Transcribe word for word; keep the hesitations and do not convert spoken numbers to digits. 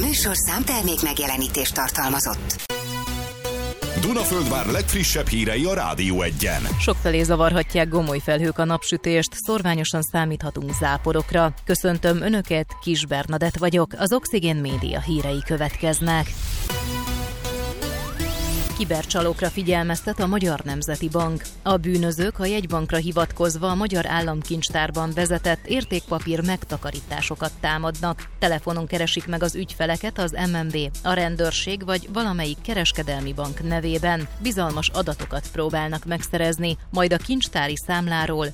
műsorszám termék megjelenítést tartalmazott. Dunaföldvár legfrissebb hírei a Rádió Egyen. Sokfelé zavarhatják gomoly felhők a napsütést, szorványosan számíthatunk záporokra. Köszöntöm Önöket, Kis Bernadett vagyok, az Oxigén Média hírei következnek. Kibercsalókra figyelmeztet a Magyar Nemzeti Bank. A bűnözők a jegybankra hivatkozva a Magyar Államkincstárban vezetett értékpapír megtakarításokat támadnak. Telefonon keresik meg az ügyfeleket az em en bé, a rendőrség vagy valamelyik kereskedelmi bank nevében. Bizalmas adatokat próbálnak megszerezni, majd a kincstári számláról